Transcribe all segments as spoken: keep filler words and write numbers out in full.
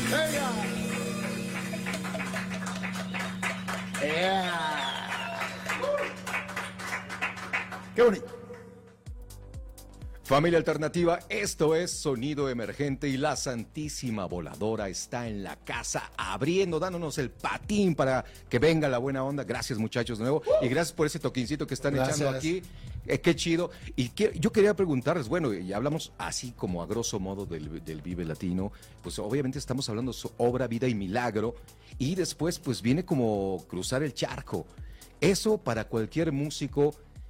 Venga. Yeah. Qué bonito. Familia Alternativa, esto es Sonido Emergente y la Santísima Voladora está en la casa abriendo, dándonos el patín para que venga la buena onda. Gracias, muchachos, de nuevo. Y gracias por ese toquincito que están Gracias. echando aquí. Eh, qué chido. Y que, yo quería preguntarles, bueno, ya hablamos así como a grosso modo del, del Vive Latino, pues obviamente estamos hablando de su obra, vida y milagro, y después pues viene como cruzar el charco. Eso para cualquier músico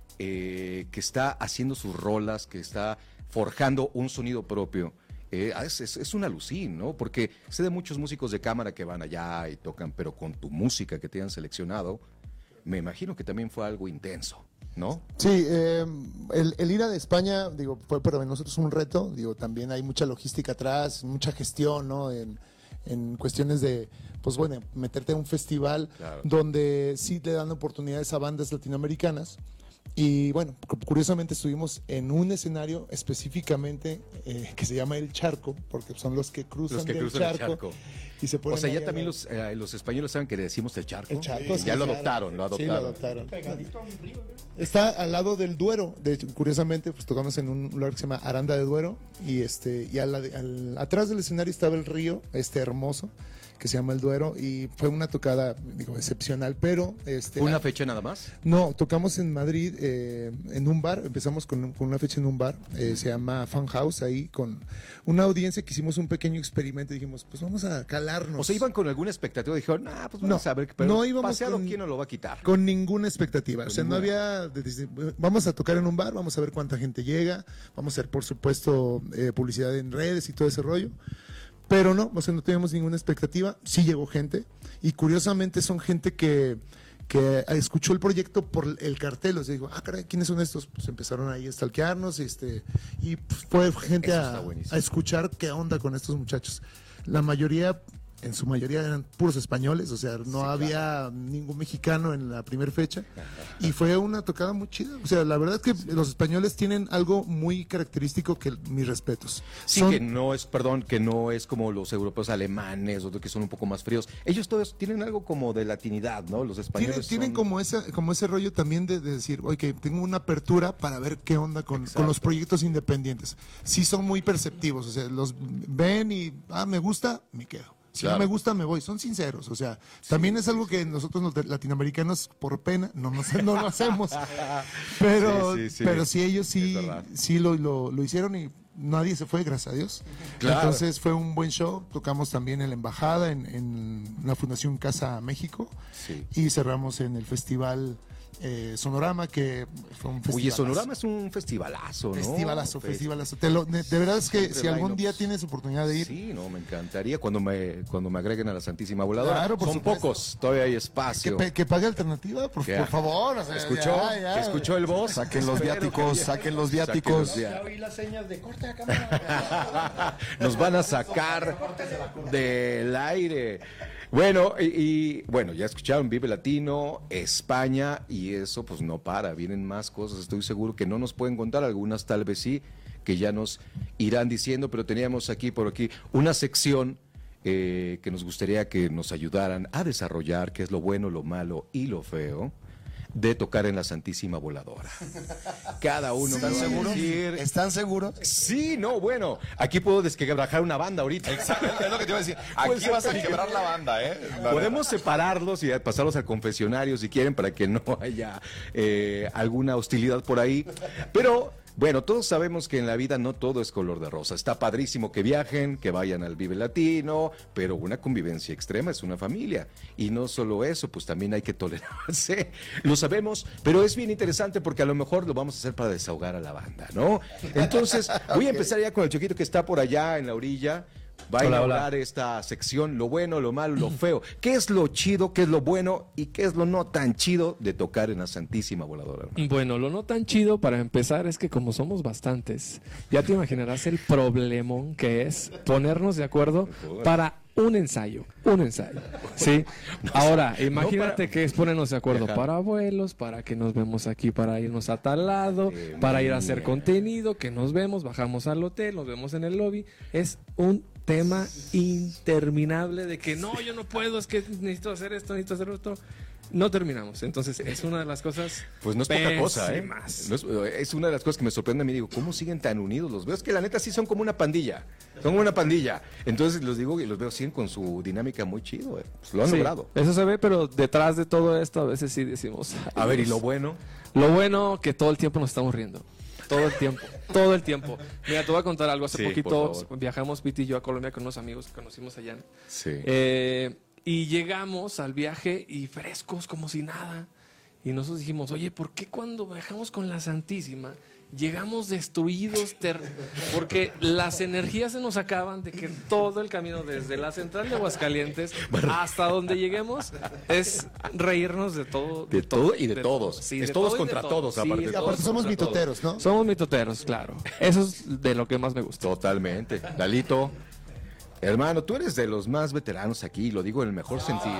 eh, que está haciendo sus rolas, que está forjando un sonido propio. Eh, es, es, es una alucín, ¿no? Porque sé de muchos músicos de cámara que van allá y tocan, pero con tu música que te han seleccionado, me imagino que también fue algo intenso, ¿no? Sí, eh, el, el ir a de España, digo, fue para nosotros un reto, digo, también hay mucha logística atrás, mucha gestión, ¿no? En, en cuestiones de, pues bueno, meterte a un festival Claro. donde sí le dan oportunidades a bandas latinoamericanas. Y bueno, cu- curiosamente estuvimos en un escenario específicamente eh, que se llama El Charco, porque son los que cruzan, Los que del cruzan el charco, charco. y se ponen O sea, ya ahí a también la- los, eh, los españoles saben que le decimos el charco. El Charco, Sí, sí, ya lo claro. adoptaron, lo adoptaron. Sí, lo adoptaron. Está al lado del Duero. De hecho, curiosamente, pues tocamos en un lugar que se llama Aranda de Duero. Y este, y al, al- atrás del escenario estaba el río, este hermoso, que se llama el Duero. Y fue una tocada, digo, excepcional, pero este. ¿Fue una fecha nada más? No, tocamos en Madrid, eh, en un bar, empezamos con, con una fecha en un bar, eh, se llama Fun House, ahí con una audiencia que hicimos un pequeño experimento y dijimos, pues vamos a calarnos. O sea, iban con alguna expectativa, dijeron, ah, pues No, vamos a ver, pero no íbamos paseado, con- ¿quién nos lo va a quitar? Con ninguna expectativa, o sea, no ninguna. había, de- de- vamos a tocar en un bar, vamos a ver cuánta gente llega, vamos a hacer, por supuesto, eh, publicidad en redes y todo ese rollo. Pero no, o sea, no teníamos ninguna expectativa, sí llegó gente, y curiosamente son gente que, que escuchó el proyecto por el cartel, o sea, digo, ah, caray, ¿quiénes son estos? Pues empezaron ahí a stalkearnos, este, y pues, fue gente Eso a, está buenísimo. a escuchar qué onda con estos muchachos. La mayoría, en su mayoría eran puros españoles, o sea, no había ningún mexicano en la primera fecha, y fue una tocada muy chida, o sea, la verdad es que los españoles tienen algo muy característico que mis respetos. Sí, Son- que no es, perdón, que no es como los europeos alemanes, o que son un poco más fríos. Ellos todos tienen algo como de latinidad, ¿no? Los Tienen, españoles tienen son- como ese, como ese rollo también de, de decir, oye, tengo una apertura para ver qué onda con, Exacto. con los proyectos independientes. Sí son muy perceptivos, o sea, los ven y, ah, me gusta, me quedo. Si Claro. no me gusta, me voy. Son sinceros, o sea, también es algo que nosotros los latinoamericanos, por pena, no, nos, no lo hacemos. Pero Sí, sí, sí. pero sí, ellos sí, Es verdad. sí lo, lo, lo hicieron y nadie se fue, gracias a Dios. Claro. Entonces fue un buen show. Tocamos también en la embajada, en, en la Fundación Casa México. Sí. Y cerramos en el festival eh, Sonorama, que fue un festival. Oye, Sonorama es un festivalazo, ¿no? Festivalazo, Pues, festivalazo. Te lo- de, de verdad es que siempre si algún line-ups. día tienes oportunidad de ir, Sí, no, me encantaría cuando me cuando me agreguen a la Santísima Voladora. Claro, por Son supuesto. pocos, todavía hay que, espacio. pe- que pague alternativa, por, Ya. por favor. O sea, ¿Escuchó? ya, ya. ¿Escuchó el voz? Saquen los Espero viáticos, que ya- saquen los Saquen viáticos. los Ya via- oí las señas de corte la cámara. Nos van a sacar del aire. Bueno, y, y, bueno, ya escucharon Vive Latino, España, y eso pues no para, vienen más cosas, estoy seguro que no nos pueden contar, algunas tal vez sí, que ya nos irán diciendo, pero teníamos aquí por aquí una sección eh, que nos gustaría que nos ayudaran a desarrollar, que es lo bueno, lo malo y lo feo de tocar en la Santísima Voladora. Cada uno ¿Están me va a seguros? decir- ¿Están seguros? Sí, no, bueno, aquí puedo desquebrajar una banda ahorita. Exacto, es lo que te iba a decir. Puede Aquí ser vas a peligroso. quebrar la banda, ¿eh? La Podemos separarlos y pasarlos al confesionario si quieren para que no haya eh, alguna hostilidad por ahí. Pero bueno, todos sabemos que en la vida no todo es color de rosa. Está padrísimo que viajen, que vayan al Vive Latino, pero una convivencia extrema es una familia. Y no solo eso, pues también hay que tolerarse. Lo sabemos, pero es bien interesante porque a lo mejor lo vamos a hacer para desahogar a la banda, ¿no? Entonces, voy a empezar ya con el chiquito que está por allá en la orilla. Va a Hola, inaugurar esta sección, lo bueno, lo malo, lo feo. ¿Qué es lo chido, qué es lo bueno y qué es lo no tan chido de tocar en la Santísima Voladora, hermano? Bueno, lo no tan chido para empezar es que como somos bastantes, ya te imaginarás el problemón que es ponernos de acuerdo para un ensayo, un ensayo, ¿sí? Ahora, imagínate para- que es ponernos de acuerdo Ajá. para vuelos, para que nos vemos aquí, para irnos a tal lado, Qué para ir a manía. hacer contenido, que nos vemos, bajamos al hotel, nos vemos en el lobby, es un tema interminable de que no, yo no puedo, es que necesito hacer esto, necesito hacer esto. No terminamos. Entonces, es una de las cosas. Pues no es poca cosa, ¿eh? pésimas. No es, es una de las cosas que me sorprende a mí. Digo, ¿cómo siguen tan unidos? Los veo, es que la neta sí son como una pandilla. Son como una pandilla. Entonces, los digo y los veo siguen con su dinámica muy chido. eh. Pues lo han Sí, logrado. eso se ve, pero detrás de todo esto a veces sí decimos. "Ay, A ver, y Dios". lo bueno. Lo bueno que todo el tiempo nos estamos riendo. Todo el tiempo, todo el tiempo. Mira, te voy a contar algo. Hace Sí, poquito por favor. viajamos Pete y yo a Colombia con unos amigos que conocimos allá. Sí. Eh, y llegamos al viaje y frescos como si nada. Y nosotros dijimos, oye, ¿por qué cuando viajamos con la Santísima llegamos destruidos? ter- Porque las energías se nos acaban de que todo el camino desde la central de Aguascalientes hasta donde lleguemos es reírnos de todo. De todo y de todos. Sí, Es de todos todo y de contra todo. todos, Sí, aparte. de Y Y todos aparte somos contra todos. mitoteros, ¿no? Somos mitoteros, claro. Eso es de lo que más me gusta. Totalmente. Dalito, hermano, tú eres de los más veteranos aquí, lo digo en el mejor sentido.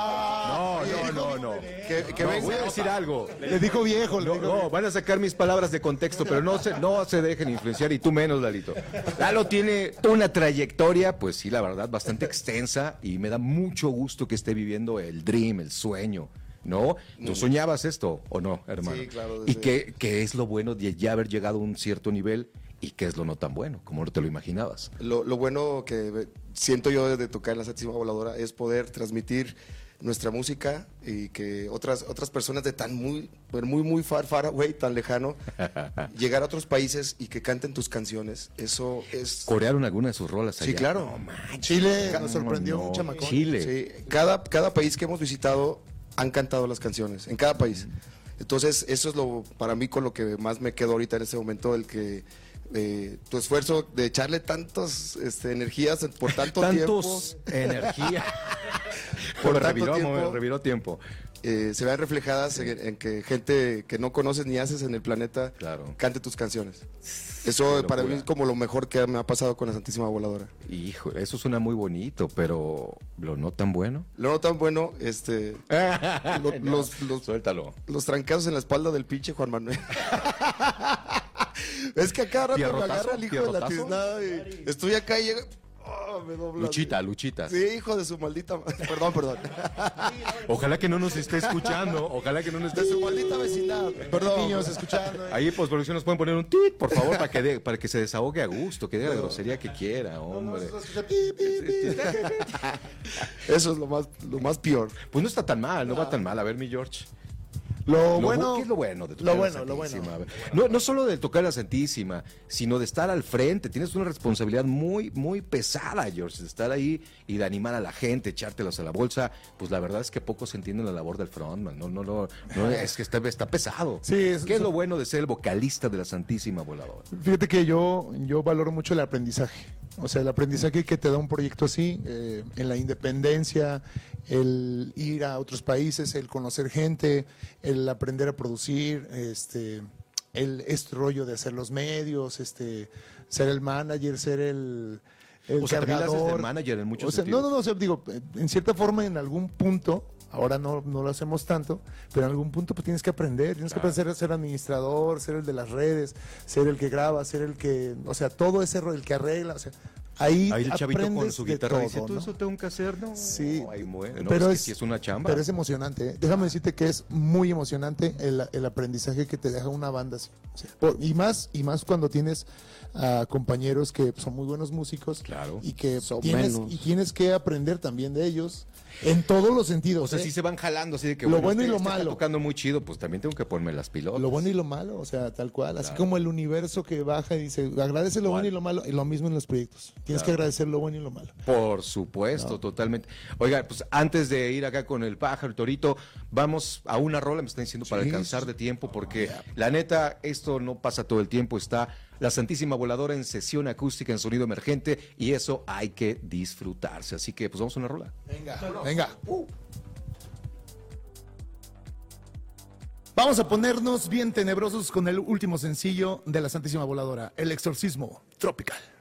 No, no, no, no. Que, que No, venga. voy a decir algo. Le dijo viejo, le No, dijo no, van a sacar mis palabras de contexto, pero no se, no se dejen influenciar, y tú menos, Lalito. Lalo tiene una trayectoria, pues sí, la verdad, bastante extensa, y me da mucho gusto que esté viviendo el dream, el sueño, ¿no? ¿Tú soñabas esto o no, hermano? Sí, claro, ¿Y desde- qué, qué es lo bueno de ya haber llegado a un cierto nivel y qué es lo no tan bueno, como no te lo imaginabas? Lo, lo bueno que siento yo de tocar en la Santísima Voladora es poder transmitir nuestra música y que otras otras personas de tan muy pero muy muy far far away, tan lejano, llegar a otros países y que canten tus canciones. Eso es ¿Corearon alguna de sus rolas allá? Sí, claro. No, manches. Chile Ca- nos sorprendió no, un chamacón. Chile. Sí, cada, cada país que hemos visitado han cantado las canciones, en cada país. Entonces, eso es lo para mí con lo que más me quedo ahorita en este momento, el que eh, tu esfuerzo de echarle tantas este, energías por tanto Tantos energía. Por me tanto reviró, tiempo. me reviró tiempo. tiempo, eh, se vean reflejadas en, en que gente que no conoces ni haces en el planeta Claro. cante tus canciones. Eso Qué para mí locura. es como lo mejor que me ha pasado con la Santísima Voladora. Híjole, eso suena muy bonito, pero lo no tan bueno. Lo no tan bueno, este, lo- No, los, los, suéltalo. los trancazos en la espalda del pinche Juan Manuel. Es que a cada rato me ¿Pierrotazo? agarra el hijo de la ¿Pierrotazo? tiznada y estoy acá y llega. oh, me dobla. Luchita, Luchita. Sí, hijo de su maldita. Perdón, perdón. Ojalá que no nos esté escuchando. Ojalá que no nos esté De su escuchando. maldita vecindad. Perdón. Niños escuchando. Ahí, postproducción, nos pueden poner un tit, por favor, para que, de- para que se desahogue a gusto, que diga la grosería que quiera, hombre. Eso es lo más, lo más peor. Pues no está tan mal, no va tan mal. A ver, mi George. Lo Lo bueno, bu- ¿Qué es lo bueno de tocar lo la bueno, lo Santísima? bueno. A ver, No, no solo de tocar la Santísima, sino de estar al frente. Tienes una responsabilidad muy, muy pesada, George, de estar ahí y de animar a la gente, echártelos a la bolsa. Pues la verdad es que poco se entiende la labor del frontman. No, no, no, no es que está, está pesado. Sí, es- ¿Qué es lo bueno de ser el vocalista de la Santísima Voladora? Fíjate que yo, yo valoro mucho el aprendizaje. O sea, el aprendizaje que te da un proyecto así, eh, en la independencia, el ir a otros países, el conocer gente, el aprender a producir, este, el este rollo de hacer los medios, este, ser el manager, ser el, el O sea, también le haces de cargador. manager en muchos O sea, no, sentidos. no, no, o sea, digo, en cierta forma, en algún punto, ahora no, no lo hacemos tanto, pero en algún punto pues tienes que aprender, tienes que aprender a ser administrador, ser el de las redes, ser el que graba, ser el que, o sea, todo ese rollo, el que arregla, o sea, ahí, Ahí el chavito con aprendes su de guitarra todo, dice, ¿tú ¿no? eso tengo que hacer? No, Sí, ay, bueno, no, pero es, es, que sí es una chamba. pero es emocionante. ¿eh? Déjame decirte que es muy emocionante el, el aprendizaje que te deja una banda así. O sea, por- y más y más cuando tienes a compañeros que son muy buenos músicos, Claro. y que Son tienes menos. y tienes que aprender también de ellos en todos los sentidos. O sea, ¿eh? sí se van jalando así de que Lo bueno y este- lo este está malo. tocando muy chido, pues también tengo que ponerme las pilotas. Lo bueno y lo malo, o sea, tal cual. Así como el universo que baja y dice, agradece lo bueno y lo malo, y lo mismo en los proyectos. Tienes que agradecer lo bueno y lo malo. Por supuesto, totalmente. Oiga, pues antes de ir acá con el pájaro, el torito, vamos a una rola, me están diciendo, para Sí, alcanzar sí. de tiempo, porque la neta, esto no pasa todo el tiempo, está la Santísima Voladora en sesión acústica en sonido emergente, y eso hay que disfrutarse. Así que, pues vamos a una rola. Venga, venga. Vamos a ponernos bien tenebrosos con el último sencillo de la Santísima Voladora, El Exorcismo Tropical.